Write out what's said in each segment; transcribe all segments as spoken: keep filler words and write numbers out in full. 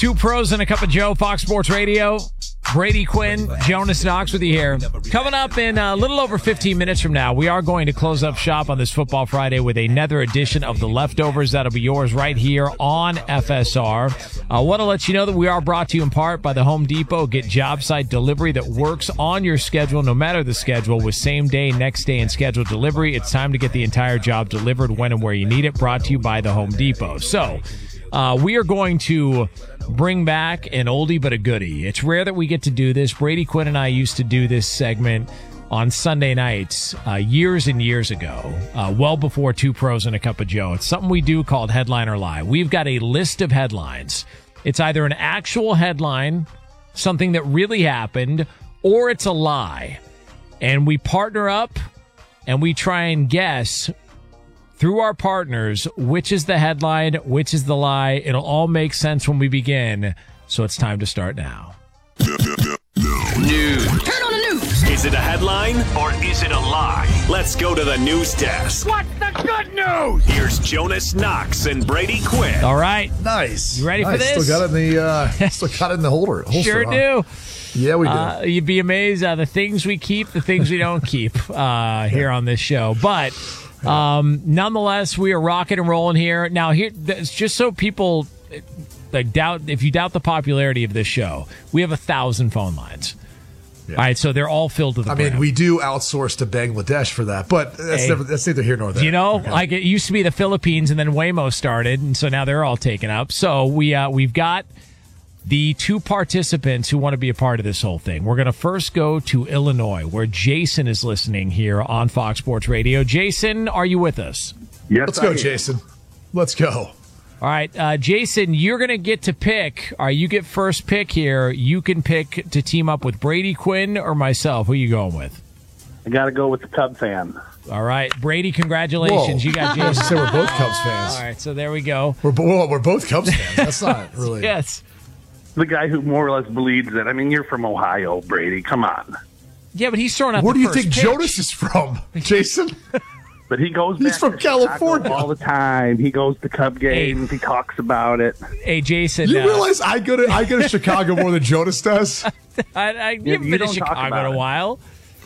Two pros and a cup of Joe, Fox Sports Radio. Brady Quinn, Jonas Knox with you here. Coming up in a little over fifteen minutes from now, we are going to close up shop on this Football Friday with another edition of The Leftovers. That'll be yours right here on F S R. I want to let you know that we are brought to you in part by the Home Depot. Get job site delivery that works on your schedule, no matter the schedule, with same day, next day, and scheduled delivery. It's time to get the entire job delivered when and where you need it. Brought to you by the Home Depot. So, uh, we are going to bring back an oldie but a goodie. It's rare that we get to do this. Brady Quinn and I used to do this segment on Sunday nights uh, years and years ago, uh, well before Two Pros and a Cup of Joe. It's something we do called Headline or Lie. We've got a list of headlines. It's either an actual headline, something that really happened, or it's a lie. And we partner up and we try and guess through our partners which is the headline, which is the lie. It'll all make sense when we begin. So it's time to start now. News. Turn on the news. Is it a headline or is it a lie? Let's go to the news desk. What's the good news? Here's Jonas Knox and Brady Quinn. All right. Nice. You ready nice. for this? Still got it in the, uh, still got it in the holder. holster, Sure huh? do. Yeah, we do. Uh, you'd be amazed at the things we keep, the things we don't keep uh, here on this show. But um, nonetheless, we are rocking and rolling here. Now, here, it's just so people like doubt, if you doubt the popularity of this show, we have a thousand phone lines. Yeah. All right, so they're all filled to the I brim. mean, we do outsource to Bangladesh for that, but that's, Hey. never, that's neither here nor there. You know, Okay. like it used to be the Philippines, and then Waymo started, and so now they're all taken up. So we uh, we've got the two participants who want to be a part of this whole thing. We're going to first go to Illinois, where Jason is listening here on Fox Sports Radio. Jason, are you with us? Yes, Let's go, I am. Jason. Let's go. All right, uh, Jason, you're going to get to pick. All right, you get first pick here. You can pick to team up with Brady Quinn or myself. Who are you going with? I got to go with the Cub fan. All right, Brady, congratulations. Whoa. You got I was Jason. gonna say we're both Cubs fans. All right, so there we go. We're, bo- well, we're both Cubs fans. That's not really. Yes. The guy who more or less believes it. I mean, you're from Ohio, Brady. Come on. Yeah, but he's throwing out Where the do you first think pitch. Jonas is from, Jason? But he goes He's back from to Chicago California. all the time. He goes to Cub games. He talks about it. Hey, Jason. You uh, realize I go to I go to Chicago more than Jonas does? I, I, you've you been to don't talk Chicago about in a it. while.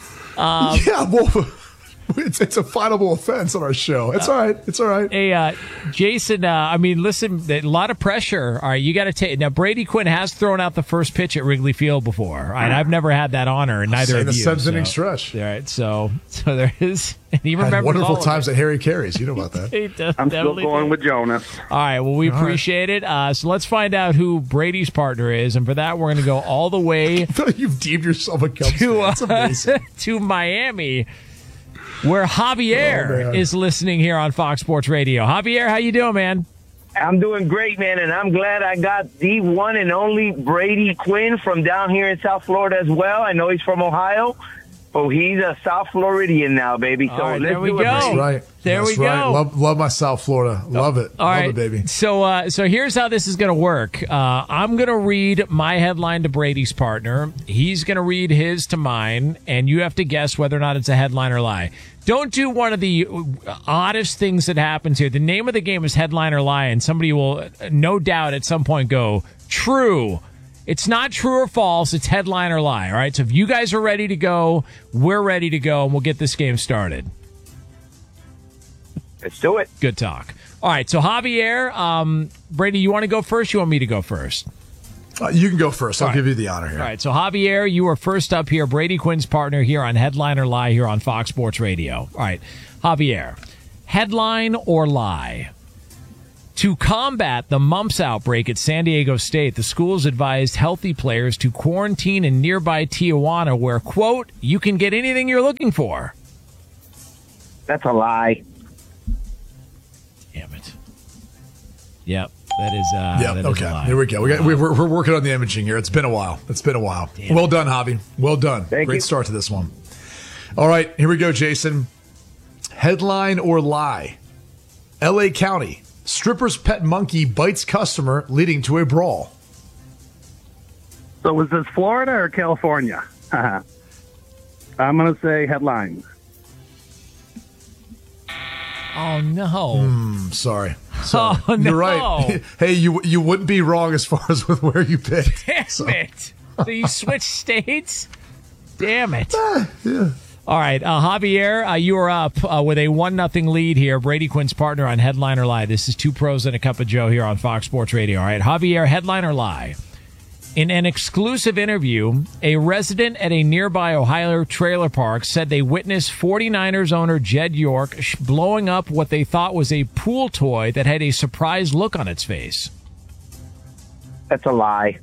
yeah, well, it's it's a finable offense on our show. It's all right. It's all right. Hey, uh, Jason, uh, I mean, listen, a lot of pressure. All right, you got to take. Now, Brady Quinn has thrown out the first pitch at Wrigley Field before. All right, I've never had that honor, and neither Say of the you. seventh so. inning stretch. All right, so so there is. And he Had remembers wonderful all of times it. that Harry carries. You know about that. He does- I'm still definitely going did. with Jonas. All right, well, we All right. appreciate it. Uh, so let's find out who Brady's partner is, and for that, we're going to go all the way I feel like you've deemed yourself a Cubs fan. to That's uh, amazing. to Miami, where Javier Oh, man. is listening here on Fox Sports Radio. Javier, how you doing, man? I'm doing great, man, and I'm glad I got the one and only Brady Quinn from down here in South Florida as well. I know he's from Ohio, but he's a South Floridian now, baby. So All right, let's there we do it, go. That's Brady. right. There That's we right. go. Love, love my South Florida. Love it. All love right, it, baby. So, uh, so here's how this is going to work. Uh, I'm going to read my headline to Brady's partner. He's going to read his to mine, and you have to guess whether or not it's a headline or lie. Don't do one of the oddest things that happens here. The name of the game is Headline or Lie, and somebody will uh, no doubt at some point go, true. It's not true or false. It's headline or lie. All right. So if you guys are ready to go, we're ready to go, and we'll get this game started. Let's do it. Good talk. All right. So Javier, um, Brady, you want to go first? You want me to go first? Uh, you can go first. I'll All right. give you the honor here. All right. So Javier, you are first up here. Brady Quinn's partner here on Headline or Lie here on Fox Sports Radio. All right. Javier, headline or lie? To combat the mumps outbreak at San Diego State, the schools advised healthy players to quarantine in nearby Tijuana where, quote, you can get anything you're looking for. That's a lie. Damn it. Yep. That is, uh, Yeah. that is Okay. a lie. Here we go. We got, we're, we're working on the imaging here. It's been a while. It's been a while. Damn well it. done, Javi. Well done. Thank Great you. start to this one. All right. Here we go, Jason. Headline or lie? L A County. Stripper's pet monkey bites customer, leading to a brawl. So was this Florida or California? I'm going to say headline. Oh, no. I'm sorry. So Oh, no. you're right. Hey, you you wouldn't be wrong as far as with where you picked. Damn So, it. So you switched states? Damn it. yeah. All right, uh, Javier, uh, you are up uh, with a one nothing lead here. Brady Quinn's partner on Headline or Lie. This is Two Pros and a Cup of Joe here on Fox Sports Radio. All right, Javier, Headline or Lie. In an exclusive interview, a resident at a nearby Ohio trailer park said they witnessed 49ers owner Jed York sh- blowing up what they thought was a pool toy that had a surprised look on its face. That's a lie.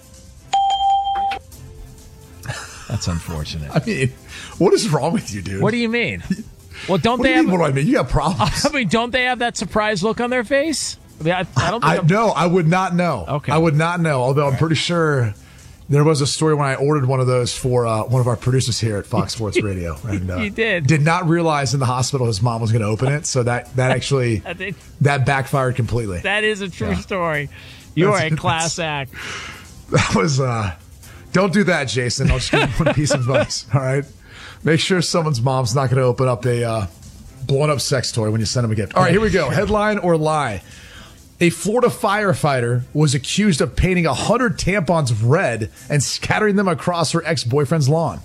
That's unfortunate. I mean, what is wrong with you, dude? What do you mean? Well, don't What they do you have? mean, what do I mean? You got problems. I mean, don't they have that surprised look on their face? I mean, I, I don't think I I'm- no, I would not know. Okay. I would not know. Although I'm pretty sure there was a story when I ordered one of those for uh, one of our producers here at Fox Sports Radio, and uh, You did. did not realize in the hospital his mom was going to open it. So that that actually I think that backfired completely. that is a true story. You That's- are a class act. That was. uh Don't do that, Jason. I'll just give you one piece of advice. All right, make sure someone's mom's not going to open up a uh, blown up sex toy when you send them a gift. All right, here we go. Headline or lie. A Florida firefighter was accused of painting one hundred tampons red and scattering them across her ex-boyfriend's lawn.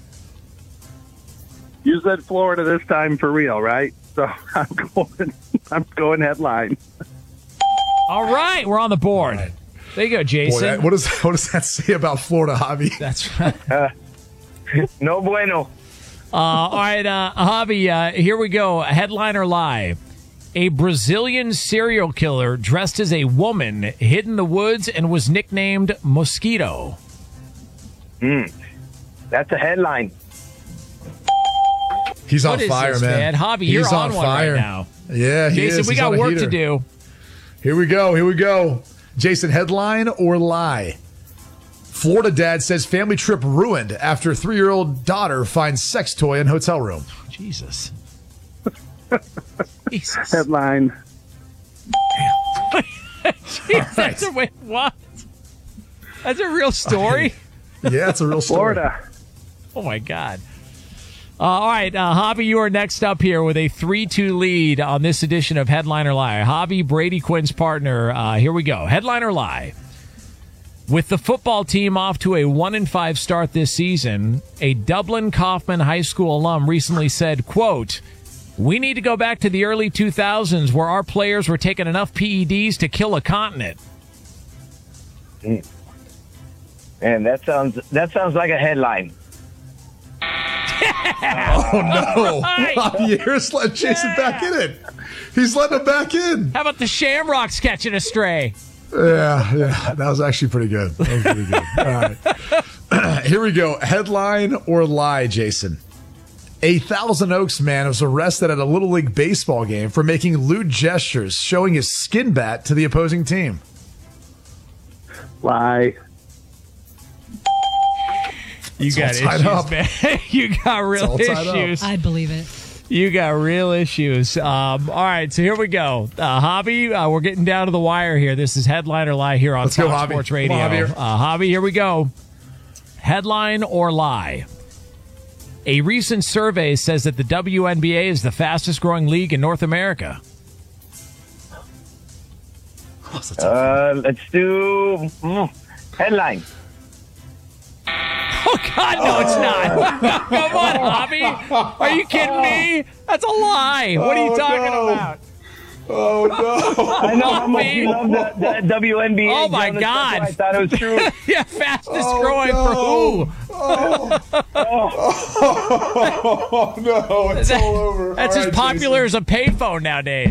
You said Florida this time for real, right? So I'm going. I'm going headline. All right, we're on the board. right. There you go, Boy, Jason. that- what, does, what does that say about Florida, Javi? That's right. No bueno. Uh, all right, uh, Javi, uh, here we go. Headline or lie. A Brazilian serial killer dressed as a woman hid in the woods and was nicknamed Mosquito. That's a headline. He's on What is fire, this, man. man? Javi, He's you're on on one fire right now. Yeah, he Jason, is. we He's got on a work to heater. do. Here we go. Here we go. Jason, headline or lie? Florida dad says family trip ruined after three-year-old daughter finds sex toy in hotel room. Jesus. Jesus. Headline. Jeez, that's a, wait, what? That's a real story? Yeah, it's a real story. Florida. Oh, my God. Uh, all right, uh, Javi, you are next up here with a three two lead on this edition of Headline or Lie. Javi, Brady Quinn's partner. Uh, here we go. Headline or Lie. With the football team off to a one and five start this season, a Dublin Kaufman High School alum recently said, quote, "We need to go back to the early two thousands where our players were taking enough P E Ds to kill a continent." Man, that sounds that sounds like a headline. Oh, no. Javier's letting Jason back in it. He's letting him back in. How about the Shamrocks catching a stray? Yeah, yeah. That was actually pretty good. That was pretty good. All right. Here we go. Headline or lie, Jason? A Thousand Oaks man was arrested at a Little League baseball game for making lewd gestures, showing his skin bat to the opposing team. Lie. You got all issues, tied up. man. You got real all tied up. issues. I believe it. You got real issues. Um, all right, so here we go. Uh, Javi, uh, we're getting down to the wire here. This is Headline or Lie here on Let's go, Fox Javi. Sports Come Radio. on, Javier. uh, Javi, here we go. Headline or Lie. A recent survey says that the W N B A is the fastest growing league in North America. Uh, let's do mm, headline. Oh, God, no, it's not. Come on, Javi. Are you kidding me? That's a lie. What are you Oh, talking no. about? Oh, no. I know how much you love the, the W N B A. Oh, my Jonas, God. that's why I thought it was true. Yeah, fastest Oh, growing no. for who? Oh, no. It's all over. That's All as right, popular Jason. as a payphone nowadays.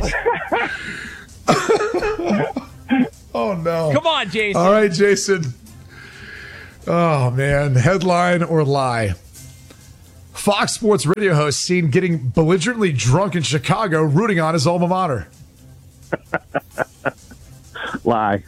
Oh, no. Come on, Jason. All right, Jason. Oh, man. Headline or lie? Fox Sports radio host seen getting belligerently drunk in Chicago, rooting on his alma mater. Lie.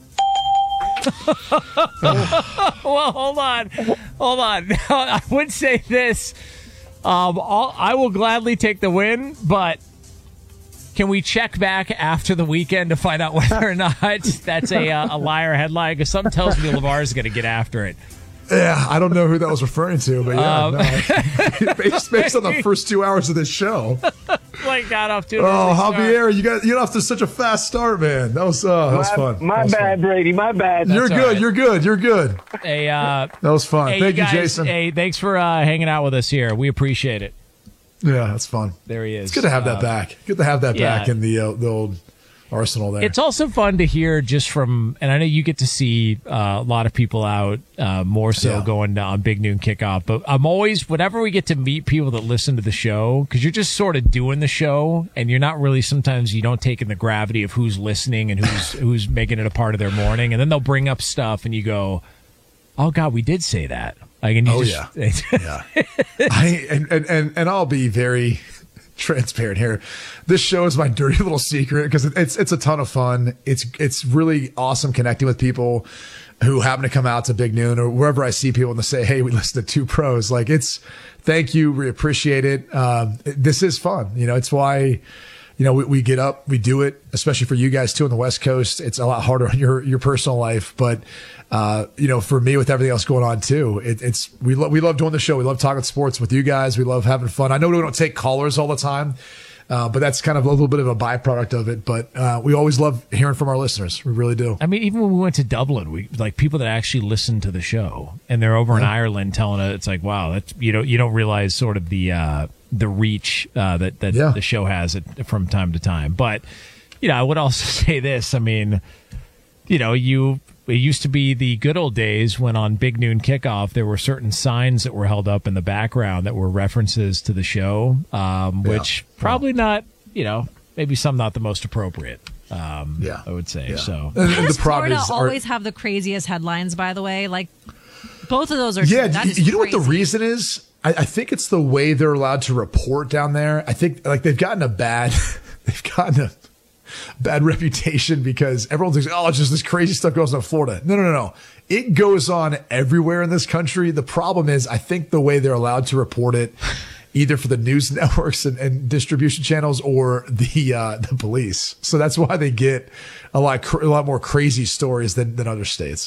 Well, hold on. Hold on. I would say this. Um, I'll, I will gladly take the win, but can we check back after the weekend to find out whether or not that's a, uh, a liar headline? Because something tells me LeVar is going to get after it. Yeah, I don't know who that was referring to, but yeah, Um, no. based, based on the first two hours of this show. like got off to an Oh, early start. Javier, you got you got off to such a fast start, man. That was uh, that was my, fun. My That was bad, fun. Brady. My bad. You're all good. right. You're good. You're good. Hey, uh, That was fun. hey, Thank you, guys, Jason. Hey, thanks for uh, hanging out with us here. We appreciate it. Yeah, that's fun. There he is. It's good to have that Uh, back. Good to have that yeah. back in the uh, the old arsenal there. It's also fun to hear just from, and I know you get to see uh, a lot of people out uh, more so Yeah. going on Big Noon Kickoff, but I'm always, whenever we get to meet people that listen to the show, because you're just sort of doing the show and you're not really, sometimes you don't take in the gravity of who's listening and who's who's making it a part of their morning, and then they'll bring up stuff and you go, oh God, we did say that. Like, and you Oh, just, yeah. I and, and and and I'll be very transparent here. This show is my dirty little secret because it's it's a ton of fun. It's it's really awesome connecting with people who happen to come out to Big Noon or wherever I see people and they say, "Hey, we listened to Two Pros." Like, it's thank you, we appreciate it. Um, this is fun. You know, it's why. You know, we, we get up, we do it, especially for you guys too on the West Coast. It's a lot harder on your, your personal life, but, uh, you know, for me with everything else going on too, it, it's, we love, we love doing the show. We love talking sports with you guys. We love having fun. I know we don't take callers all the time, uh, but that's kind of a little bit of a byproduct of it. But, uh, we always love hearing from our listeners. We really do. I mean, even when we went to Dublin, we like people that actually listen to the show, and they're over in Ireland telling us, it's like, wow, that's, you know, you don't realize sort of the, uh, the reach uh, that, that Yeah. the show has it from time to time. But, you know, I would also say this. I mean, you know, you it used to be the good old days when on Big Noon Kickoff, there were certain signs that were held up in the background that were references to the show, um, which probably not, you know, maybe some not the most appropriate. Um, Yeah. I would say. Yeah. So, And, and the Does problem Florida is, our- always have the craziest headlines, by the way? Like, both of those are yeah, that y- is you know what the crazy. reason is? I, I think it's the way they're allowed to report down there. I think like they've gotten a bad, they've gotten a bad reputation because everyone thinks, oh, it's just this crazy stuff goes on in Florida. No, no, no, no. It goes on everywhere in this country. The problem is, I think the way they're allowed to report it, either for the news networks and, and distribution channels or the uh, the police. So that's why they get a lot cr- a lot more crazy stories than than other states.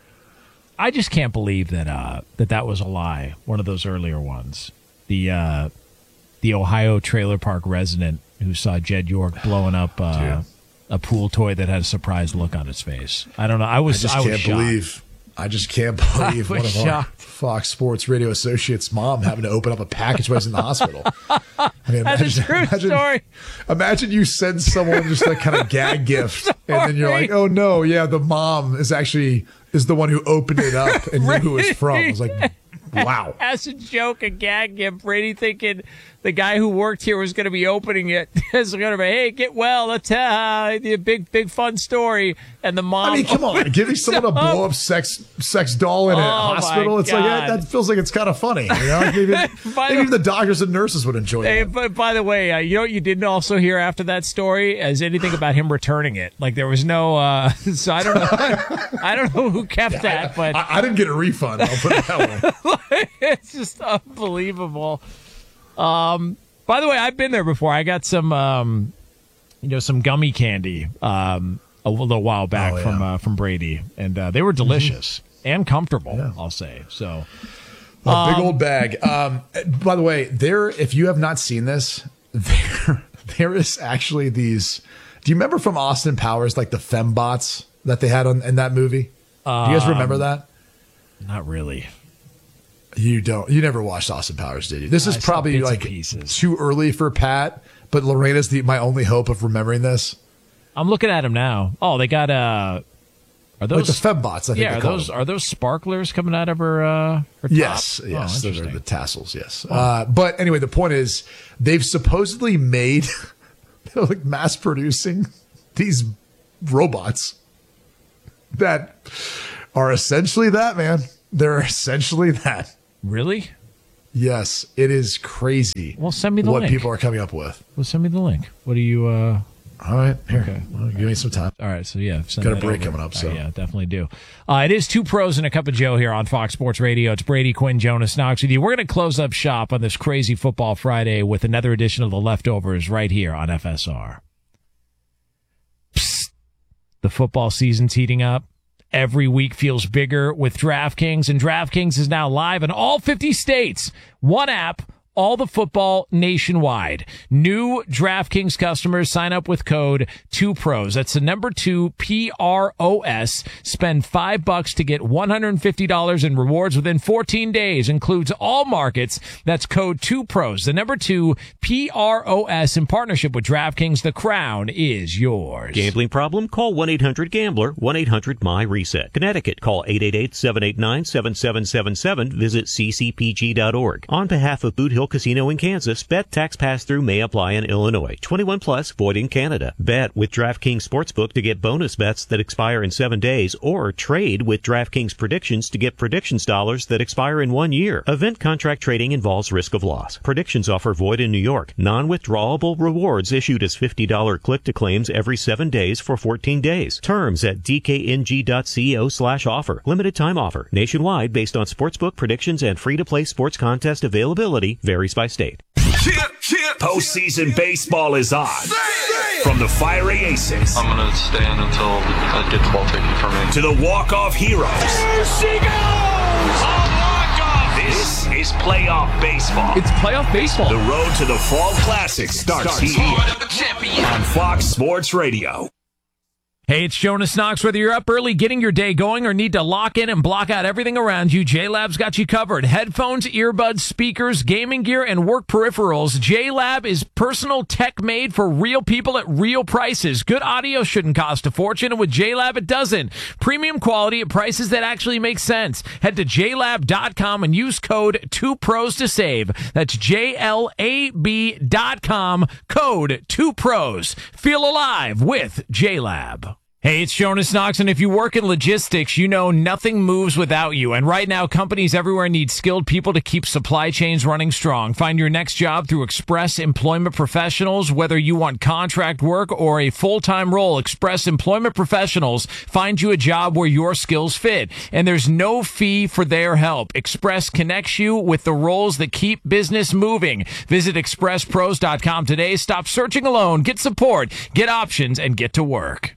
I just can't believe that uh, that that was a lie. One of those earlier ones, the uh, the Ohio trailer park resident who saw Jed York blowing up uh, a pool toy that had a surprised look on his face. I don't know. I was I just I was can't shocked. believe. I just can't believe I one was of our shocked. Fox Sports radio associates' mom having to open up a package while he's in the hospital. I mean, That's a imagine, true imagine, story. imagine you send someone just like kind of gag gift, and then you're like, "Oh no, yeah, the mom is actually is the one who opened it up and knew who it was from." I was like, "Wow." As a joke, a gag gift, Brady thinking the guy who worked here was going to be opening it. It's going to be, hey, get well. Let's uh, the big, big fun story. And the mom. I mean, come on, giving someone a blow up sex sex doll in a Oh, my hospital. It's like that, God. that feels like it's kind of funny. You know, Like, maybe, By maybe the- even the doctors and nurses would enjoy Hey, that. but by the way, uh, you know what you didn't also hear after that story is anything about him returning it. Like there was no. Uh, so I don't know. I don't know who kept that, but I, I didn't get a refund. I'll put it that way. it's just unbelievable. Um, by the way, I've been there before. I got some, um, you know, some gummy candy um, a little while back Oh, yeah. from uh, from Brady, and uh, they were delicious and comfortable. Yeah. I'll say so. A big old bag. Um, by the way, there, if you have not seen this, there, there is actually these. Do you remember from Austin Powers, like the fembots that they had on in that movie? Do you guys remember that? Not really. You don't. You never watched Austin Powers, did you? This I is saw probably bits and like pieces. too early for Pat, but Lorena's the my only hope of remembering this. I'm looking at them now. Oh, they got uh, are Like those the fembots, I think yeah? they Are call those them. are those sparklers coming out of her? Uh, her top? Yes, Oh, yes, those are interesting. the tassels. Yes, uh, but anyway, the point is they've supposedly made, they're like mass producing these robots that are essentially that, man. They're essentially that. Really? Yes, it is crazy. Well, send me the what link. people are coming up with. Well, send me the link. What do you? uh All right, here, Okay. well, give me some time. All right, so yeah, send Got a that break over. coming up, so. Uh, yeah, definitely do. Uh, it is Two Pros and a Cup of Joe here on Fox Sports Radio. It's Brady Quinn, Jonas Knox with you. We're going to close up shop on this crazy football Friday with another edition of The Leftovers right here on F S R. Psst. The football season's heating up. Every week feels bigger with DraftKings, and DraftKings is now live in all fifty states. One app, all the football nationwide. New DraftKings customers sign up with code two pros. That's the number two, P R O S. Spend five bucks to get one hundred fifty dollars in rewards within fourteen days. Includes all markets. That's code two pros. The number two, P R O S, in partnership with DraftKings. The crown is yours. Gambling problem? Call one eight hundred gambler, one eight hundred M Y reset. Connecticut, call eight eight eight, seven eight nine, seven seven seven seven. Visit c c p g dot org. On behalf of Boot Hill Casino in Kansas, bet tax pass-through may apply in Illinois. twenty-one plus, void in Canada. Bet with DraftKings Sportsbook to get bonus bets that expire in seven days, or trade with DraftKings Predictions to get predictions dollars that expire in one year. Event contract trading involves risk of loss. Predictions offer void in New York. Non-withdrawable rewards issued as fifty dollars click-to-claims every seven days for fourteen days. Terms at d k n g dot co slash offer. Limited time offer. Nationwide based on sportsbook predictions and free-to-play sports contest availability varies by state. Postseason baseball is on. From the fiery aces. I'm going to stand until I get the ball taken from me. To the walk-off heroes. There she goes! A walk-off! This is playoff baseball. It's playoff baseball. The road to the Fall Classic starts, starts here on Fox Sports Radio. Hey, it's Jonas Knox. Whether you're up early getting your day going or need to lock in and block out everything around you, J-Lab's got you covered. Headphones, earbuds, speakers, gaming gear, and work peripherals. J-Lab is personal tech made for real people at real prices. Good audio shouldn't cost a fortune, and with J-Lab, it doesn't. Premium quality at prices that actually make sense. Head to j lab dot com and use code two pros to save. That's J L A B dot com, code two pros. Feel alive with J-Lab. Hey, it's Jonas Knox, and if you work in logistics, you know nothing moves without you. And right now, companies everywhere need skilled people to keep supply chains running strong. Find your next job through Express Employment Professionals. Whether you want contract work or a full-time role, Express Employment Professionals find you a job where your skills fit. And there's no fee for their help. Express connects you with the roles that keep business moving. Visit express pros dot com today. Stop searching alone. Get support, get options, and get to work.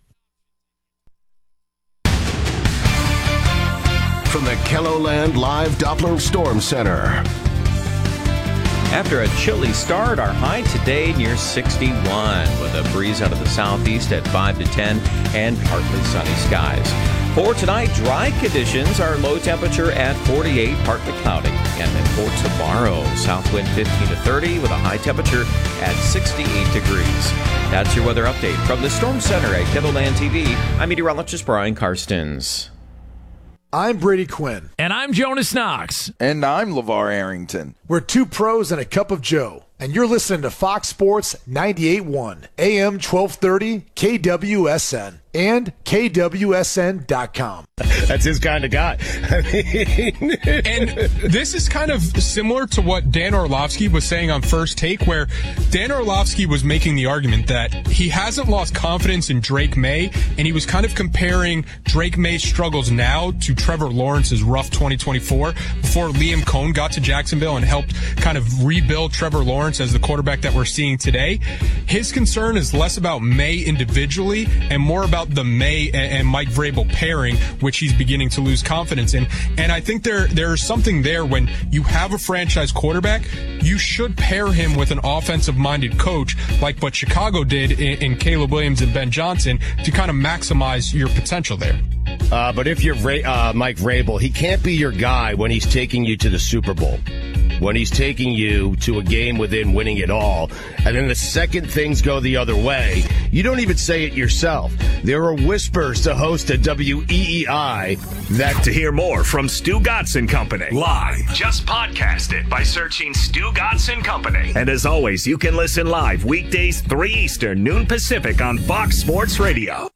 From the KELOLAND Live Doppler Storm Center. After a chilly start, our high today near sixty-one, with a breeze out of the southeast at five to ten and partly sunny skies. For tonight, dry conditions, our low temperature at forty-eight, partly cloudy. And then for tomorrow, south wind fifteen to thirty with a high temperature at sixty-eight degrees. That's your weather update from the Storm Center at KELOLAND T V. I'm meteorologist Brian Karstens. I'm Brady Quinn. And I'm Jonas Knox. And I'm LeVar Arrington. We're two pros and a cup of Joe. And you're listening to Fox Sports ninety-eight point one, A M twelve thirty, K W S N, and K W S N dot com. That's his kind of guy. I mean, and this is kind of similar to what Dan Orlovsky was saying on First Take, where Dan Orlovsky was making the argument that he hasn't lost confidence in Drake May, and he was kind of comparing Drake May's struggles now to Trevor Lawrence's rough twenty twenty-four before Liam Cohn got to Jacksonville and helped kind of rebuild Trevor Lawrence as the quarterback that we're seeing today. His concern is less about May individually and more about the May and Mike Vrabel pairing, which he's beginning to lose confidence in. And I think there there's something there when you have a franchise quarterback, you should pair him with an offensive-minded coach like what Chicago did in, in Caleb Williams and Ben Johnson to kind of maximize your potential there. Uh, but if you're uh, Mike Vrabel, he can't be your guy when he's taking you to the Super Bowl, when he's taking you to a game within winning it all. And then the second things go the other way, you don't even say it yourself. There are whispers to host a W E E I that to hear more from Stu Godson Company live. Just podcast it by searching Stu Godson Company. And as always, you can listen live weekdays three Eastern, noon Pacific on Fox Sports Radio.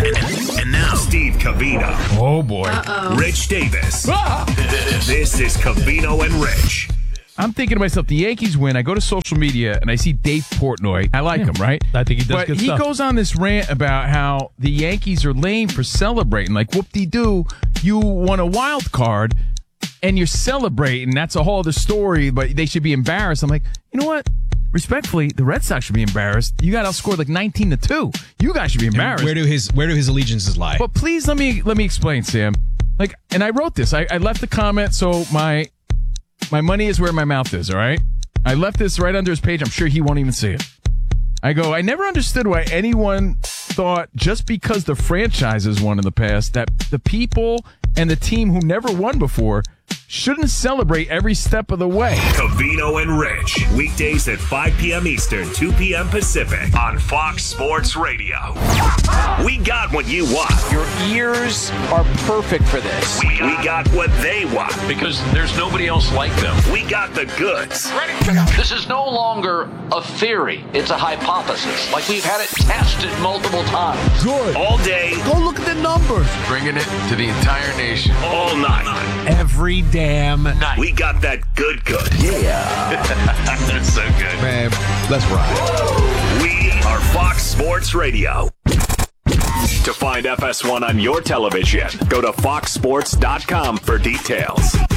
And now, Steve Covino. Oh, boy. Uh-oh. Rich Davis. Ah! This is Covino and Rich. I'm thinking to myself, the Yankees win. I go to social media and I see Dave Portnoy. I like yeah, him, right? I think he does but good he stuff. He goes on this rant about how the Yankees are lame for celebrating. Like, whoop-de-doo, you won a wild card and you're celebrating. That's a whole other story, but they should be embarrassed. I'm like, you know what? Respectfully, the Red Sox should be embarrassed. You got outscored like nineteen to two. You guys should be embarrassed. And where do his where do his allegiances lie? But please let me let me explain, Sam. Like, and I wrote this. I, I left the comment, so my my money is where my mouth is, all right? I left this right under his page. I'm sure he won't even see it. I go, I never understood why anyone thought just because the franchises won in the past that the people and the team who never won before shouldn't celebrate every step of the way. Covino and Rich, weekdays at five p.m. Eastern, two p.m. Pacific on Fox Sports Radio. We got what you want. Your ears are perfect for this. We got, we got what they want. Because there's nobody else like them. We got the goods. Ready? This is no longer a theory. It's a hypothesis. Like we've had it tested multiple times. Good. All day. Go look at the numbers. Bringing it to the entire nation. All night. Every damn night. We got that good good. Yeah. That's so good. Man, let's ride. We are Fox Sports Radio. To find F S one on your television, go to fox sports dot com for details.